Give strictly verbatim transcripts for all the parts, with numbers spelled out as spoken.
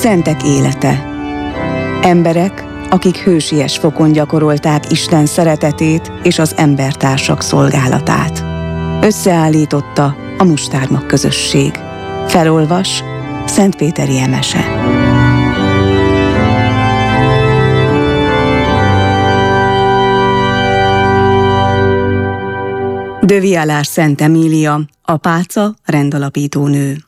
Szentek élete. Emberek, akik hősies fokon gyakorolták Isten szeretetét és az embertársak szolgálatát. Összeállította a Mustármag közösség. Felolvas Szentpéteri Emese. De Vialár Szent Emília, a páca rendalapító nő.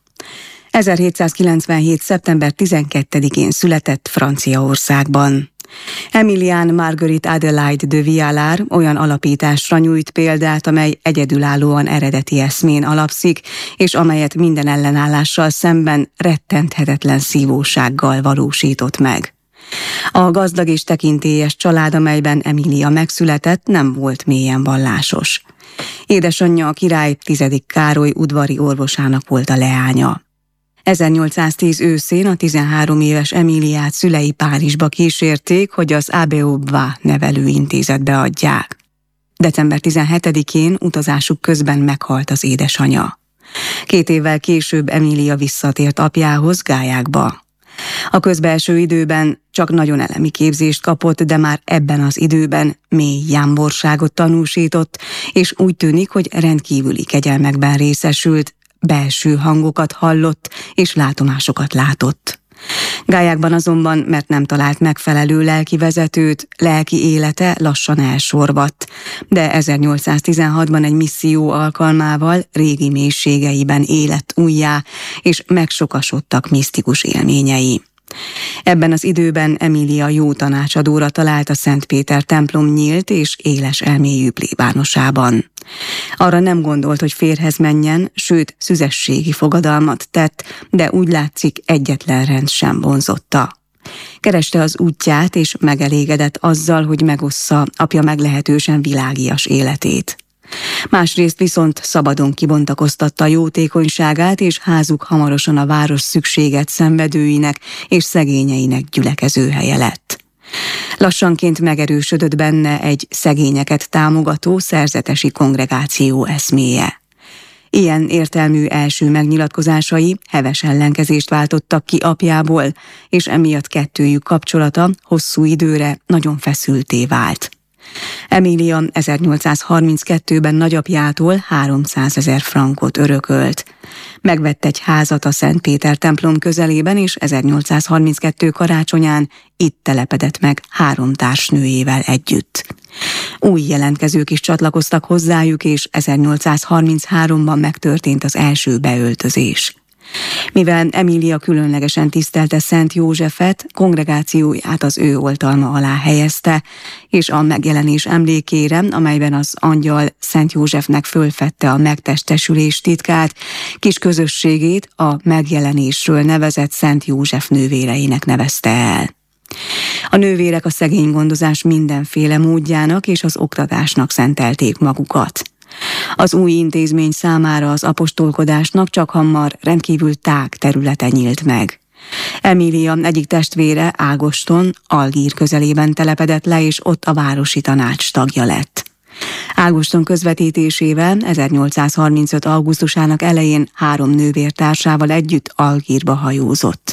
ezerhétszázkilencvenhét. szeptember tizenkettedikén született Franciaországban. Emilienne Marguerite Adelaide de Vialár olyan alapításra nyújt példát, amely egyedülállóan eredeti eszmén alapszik, és amelyet minden ellenállással szemben rettenthetetlen szívósággal valósított meg. A gazdag és tekintélyes család, amelyben Emília megszületett, nem volt mélyen vallásos. Édesanyja, a király tizedik Károly udvari orvosának volt a leánya. ezernyolcszáztíz őszén a tizenhárom éves Emíliát szülei Párizsba kísérték, hogy az Abbé Aubin nevelőintézetbe adják. december tizenhetedikén utazásuk közben meghalt az édesanyja. Két évvel később Emília visszatért apjához, Gályákba. A közbelső időben csak nagyon elemi képzést kapott, de már ebben az időben mély jámborságot tanúsított, és úgy tűnik, hogy rendkívüli kegyelmekben részesült, belső hangokat hallott és látomásokat látott. Gályákban azonban, mert nem talált megfelelő lelki vezetőt, lelki élete lassan elsorvadt, de ezernyolcszáztizenhatban egy misszió alkalmával régi mélységeiben élett újjá, és megsokasodtak misztikus élményei. Ebben az időben Emília jó tanácsadóra talált a Szent Péter templom nyílt és éles elméjű plébánosában. Arra nem gondolt, hogy férjhez menjen, sőt, szüzességi fogadalmat tett, de úgy látszik, egyetlen rend sem vonzotta. Kereste az útját, és megelégedett azzal, hogy megossza apja meglehetősen világias életét. Másrészt viszont szabadon kibontakoztatta jótékonyságát, és házuk hamarosan a város szükséget szenvedőinek és szegényeinek gyülekezőhelye lett. Lassanként megerősödött benne egy szegényeket támogató szerzetesi kongregáció eszméje. Ilyen értelmű első megnyilatkozásai heves ellenkezést váltottak ki apjából, és emiatt kettőjük kapcsolata hosszú időre nagyon feszültté vált. Emília ezernyolcszázharminckettőben nagyapjától háromszázezer frankot örökölt. Megvett egy házat a Szent Péter templom közelében, és ezernyolcszázharminckettő karácsonyán itt telepedett meg három társnőjével együtt. Új jelentkezők is csatlakoztak hozzájuk, és ezernyolcszázharmincháromban megtörtént az első beöltözés. Mivel Emília különlegesen tisztelte Szent Józsefet, kongregációját az ő oltalma alá helyezte, és a megjelenés emlékére, amelyben az angyal Szent Józsefnek fölfedte a megtestesülés titkát, kis közösségét a megjelenésről nevezett Szent József nővéreinek nevezte el. A nővérek a szegény gondozás mindenféle módjának és az oktatásnak szentelték magukat. Az új intézmény számára az apostolkodásnak csak hamar rendkívül tág területe nyílt meg. Emília egyik testvére, Ágoston, Algír közelében telepedett le, és ott a városi tanács tagja lett. Ágoston közvetítésével ezernyolcszázharmincöt. augusztusának elején három nővértársával együtt Algírba hajózott.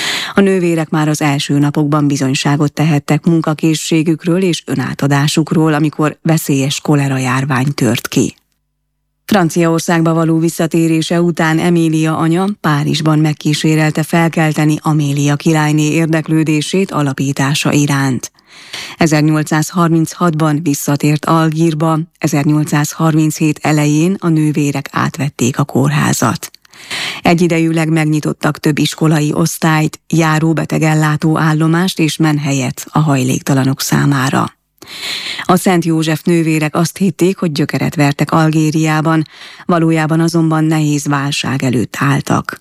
A nővérek már az első napokban bizonyságot tehettek munkakészségükről és önátadásukról, amikor veszélyes kolera járvány tört ki. Franciaországba való visszatérése után Emília anya Párizsban megkísérelte felkelteni Amélia királyné érdeklődését alapítása iránt. ezernyolcszázharminchatban visszatért Algírba, ezernyolcszázharminchét elején a nővérek átvették a kórházat. Egyidejűleg megnyitottak több iskolai osztályt, járóbetegellátó állomást és menhelyet a hajléktalanok számára. A Szent József nővérek azt hitték, hogy gyökeret vertek Algériában, valójában azonban nehéz válság előtt álltak.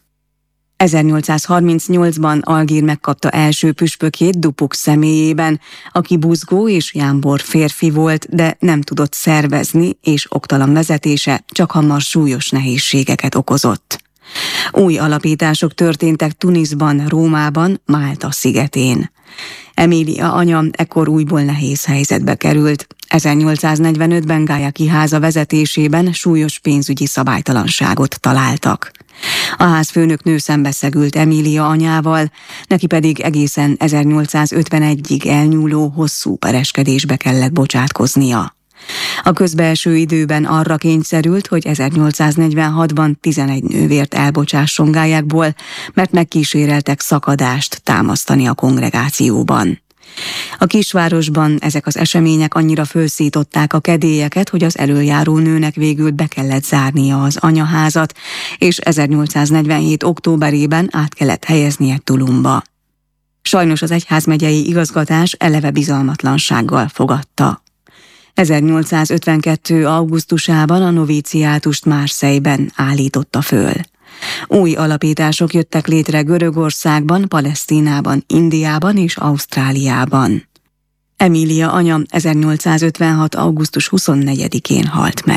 ezernyolcszázharmincnyolcban Algír megkapta első püspökét Dupuc személyében, aki buzgó és jámbor férfi volt, de nem tudott szervezni, és oktalan vezetése csak hamar súlyos nehézségeket okozott. Új alapítások történtek Tunisban, Rómában, Málta szigetén. Emília anya ekkor újból nehéz helyzetbe került. ezernyolcszáznegyvenötben Gályáki háza vezetésében súlyos pénzügyi szabálytalanságot találtak. A házfőnöknő szembeszegült Emília anyával, neki pedig egészen ezernyolcszázötvenegyig elnyúló hosszú pereskedésbe kellett bocsátkoznia. A közbeeső időben arra kényszerült, hogy ezernyolcszáznegyvenhatban tizenegy nővért elbocsásson gályákból, mert megkíséreltek szakadást támasztani a kongregációban. A kisvárosban ezek az események annyira fölszították a kedélyeket, hogy az elöljáró nőnek végül be kellett zárnia az anyaházat, és ezernyolcszáznegyvenhét októberében át kellett helyeznie Tulumba. Sajnos az egyházmegyei igazgatás eleve bizalmatlansággal fogadta. ezernyolcszázötvenkettő. augusztusában a novíciátust Marseille-ben állította föl. Új alapítások jöttek létre Görögországban, Palesztinában, Indiában és Ausztráliában. Emília anya ezernyolcszázötvenhat. augusztus huszonnegyedikén halt meg.